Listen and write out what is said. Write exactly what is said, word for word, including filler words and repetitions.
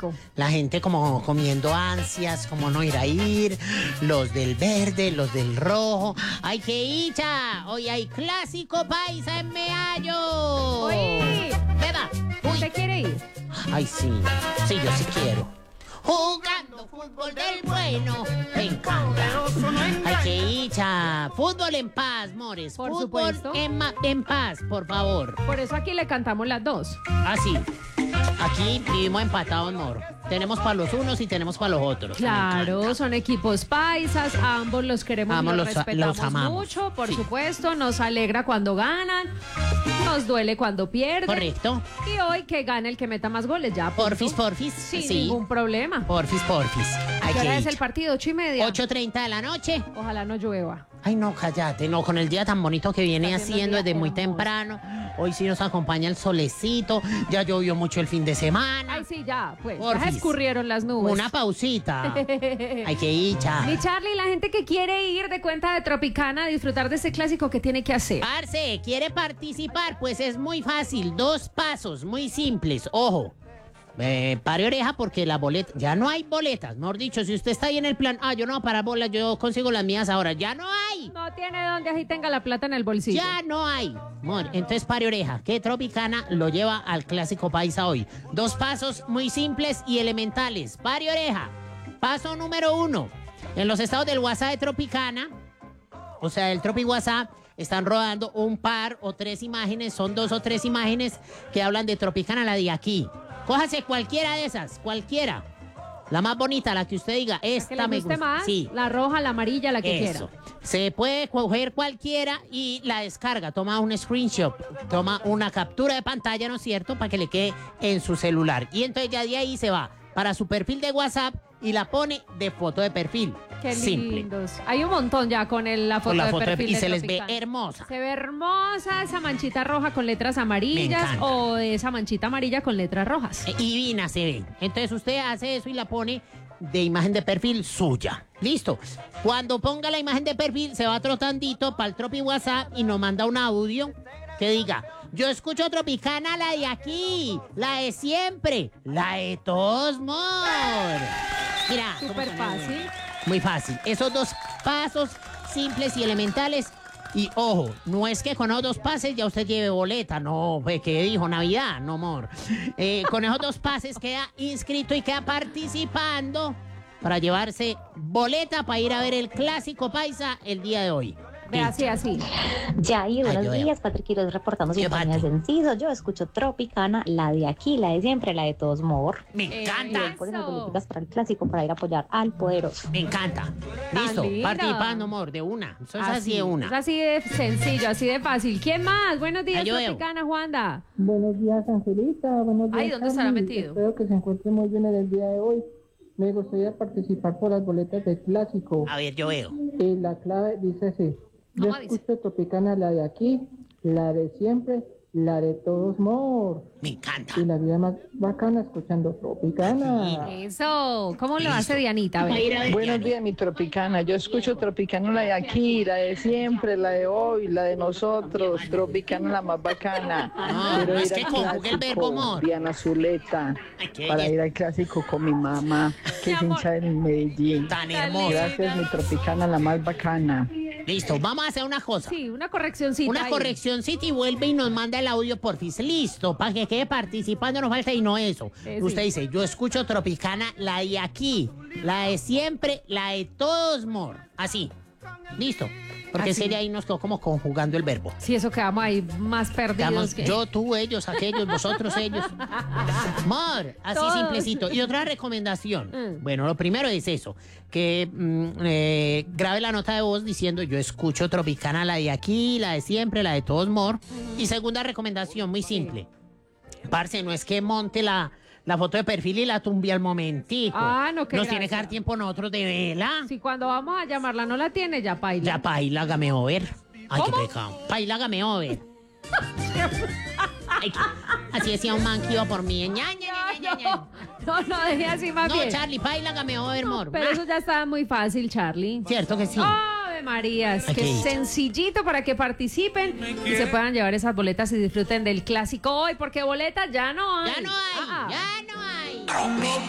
clásico. La gente como comiendo ansias, como no ir a ir, los del verde, los del rojo. ¡Ay, qué hicha! Hoy hay clásico paisa en Meallo. ¡Uy! ¡Beba! ¡Uy! ¿Usted quiere ir? ¡Ay, sí! Sí, yo sí quiero. Jugando fútbol del bueno, me encanta. ¡Ay, qué hicha! Fútbol en paz, Mores. Por fútbol supuesto. En, ma- en paz, por favor. Por eso aquí le cantamos las dos. Así. Aquí vivimos empatados, Mor. Tenemos para los unos y tenemos para los otros. Me Claro, encanta. son equipos paisas, ambos los queremos, Ambos los los- respetamos los amamos. mucho, por Sí. supuesto, nos alegra cuando ganan, nos duele cuando pierden. Correcto. Y hoy que gane el que meta más goles, ya. punto. Porfis, porfis. Sin sí. ningún problema. Porfis, porfis. ¿A Ay, qué qué hora es dicha. el partido? ¿Ocho y media? ocho treinta de la noche. Ojalá no llueva. Ay, no, cállate, no, con el día tan bonito que viene Está haciendo haciendo un día desde muy hermoso. temprano. Hoy sí nos acompaña el solecito, ya llovió mucho el fin de semana. Ay, sí, ya, pues. Ya Porfis. se escurrieron las nubes. Una pausita. Ay, qué hicha. Mi Charlie, la gente que quiere ir de cuenta de Tropicana a disfrutar de ese clásico, ¿qué tiene que hacer? Parce, ¿quiere participar? Pues es muy fácil, dos pasos, muy simples. Ojo, eh, pare oreja porque la boleta, ya no hay boletas. Mejor dicho, si usted está ahí en el plan, ah, yo no voy a parar bolas, yo consigo las mías ahora. Ya no hay. No tiene donde así tenga la plata en el bolsillo. Ya no hay. Amor, entonces pare oreja, que Tropicana lo lleva al clásico paisa hoy. Dos pasos muy simples y elementales. Pare oreja. Paso número uno. En los estados del WhatsApp de Tropicana, o sea, el Tropi WhatsApp, están rodando un par o tres imágenes, son dos o tres imágenes que hablan de Tropicana, la de aquí. Cójase cualquiera de esas, cualquiera. La más bonita, la que usted diga, esta que le me guste gusta. más, Sí. la roja, la amarilla, la que Eso. quiera. Se puede coger cualquiera y la descarga. Toma un screenshot, toma una captura de pantalla, ¿no es cierto? Para que le quede en su celular. Y entonces ya de ahí se va para su perfil de WhatsApp y la pone de foto de perfil. Qué Simple. lindos. Hay un montón ya con el- la foto, Con la de foto de- perfil y de se les ve Tropicana. hermosa. Se ve hermosa esa manchita roja con letras amarillas encanta. o esa manchita amarilla con letras rojas. Eh, Y divina se ve. Entonces usted hace eso y la pone de imagen de perfil suya. Listo. Cuando ponga la imagen de perfil, se va trotandito para el Tropi WhatsApp y nos manda un audio que diga: yo escucho Tropicana, la de aquí, la de siempre, la de todos modos. Mira. ¿cómo Súper suena? fácil. Muy fácil. Esos dos pasos simples y elementales. Y ojo, no es que con esos dos pases ya usted lleve boleta, no, pues que dijo Navidad, no amor. Eh, con esos dos pases queda inscrito y queda participando para llevarse boleta para ir a ver el clásico paisa el día de hoy. Ve así, así. Yair, buenos Ay, yo veo. días, Patrick Quiroz reportando ¿Qué, sintonía Pati? sencillo. Yo escucho Tropicana, la de aquí, la de siempre, la de todos modos. Me Eh, encanta, Por esas Eso. boleticas para el clásico para ir a apoyar al poderoso. me encanta. Tan Listo, linda. participando, amor, de una. Eso es así de Es una. así de sencillo, así de fácil. ¿Quién más? Buenos días, Ay, yo veo. Tropicana, Juanda. Buenos días, Angelita. Buenos días, Ay, ¿dónde estará Charlie. metido? Espero que se encuentre muy bien en el día de hoy. Me gustaría participar por las boletas del clásico. A ver, yo veo. Y la clave dice así. Yo ¿Cómo dice? escucho Tropicana, la de aquí, la de siempre, la de todos modos. Me encanta. Y la vida más bacana escuchando Tropicana. Eso. ¿Cómo lo hace Dianita? A ver. Buenos días, mi Tropicana. Yo escucho Tropicana, la de aquí, la de siempre, la de hoy, la de nosotros. Tropicana, la más bacana. No, Quiero no es ir que al conjugue el verbo, amor. Diana Zuleta, Ay, qué para belleza. ir al clásico con mi mamá, que Mi es amor. hincha del Medellín. Tan Tan hermosa. Gracias, mi Tropicana, la más bacana. Listo, vamos a hacer una cosa. Sí, una correccioncita. Una ahí. corrección, City vuelve y nos manda el audio por fin. Listo, para que quede participando, no falta y no eso. Eh, sí. Usted dice, yo escucho Tropicana, la de aquí, la de siempre, la de todos mor. Así. Listo. Porque Así. sería ahí nos quedó como conjugando el verbo. Sí, eso quedamos ahí más perdidos. Quedamos que- yo, tú, ellos, aquellos, vosotros, ellos. Mor, así Todos. simplecito. Y otra recomendación. Mm. Bueno, lo primero es eso, que mm, eh, grabe la nota de voz diciendo yo escucho Tropicana, la de aquí, la de siempre, la de todos mor. Y segunda recomendación, muy simple. Parce, no es que monte la, la foto de perfil y la tumbe al momentico. Ah, no, qué Nos tiene que gracia. dar tiempo nosotros de vela. Si cuando vamos a llamarla no la tiene, ya paila. Ya, paila, hágame over. Ay, ¿Cómo? qué pecado. Paila, hágame over. Ay, qué- así decía un man que iba por mí. Ña, ña, ña, ña, ña. No, no, deje así más No, bien. Charlie, paila, hágame over, mor. Pero eso ya está muy fácil, Charlie. Cierto que sí. ¡Ave Marías! Ay, Que qué es dicha. sencillito para que participen y se puedan llevar esas boletas y disfruten del clásico hoy, porque boletas ya no hay. Ya no hay, Ah, ah. ya no hay.